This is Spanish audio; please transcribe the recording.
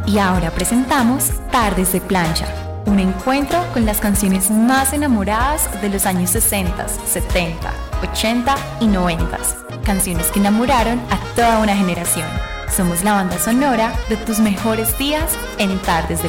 Y ahora presentamos Tardes de Plancha, un encuentro con las canciones más enamoradas de los años 60, 70, 80 y 90. Canciones que enamoraron a toda una generación. Somos la banda sonora de tus mejores días en Tardes de